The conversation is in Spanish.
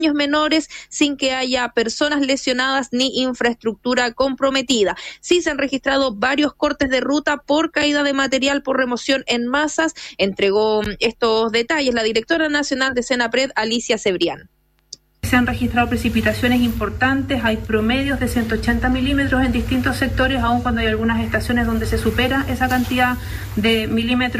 menores sin que haya personas lesionadas ni infraestructura comprometida. Sí se han registrado varios cortes de ruta por caída de material por remoción en masas. Entregó estos detalles la directora nacional de Senapred, Alicia Cebrián. Se han registrado precipitaciones importantes, hay promedios de 180 milímetros en distintos sectores, aun cuando hay algunas estaciones donde se supera esa cantidad de milímetros.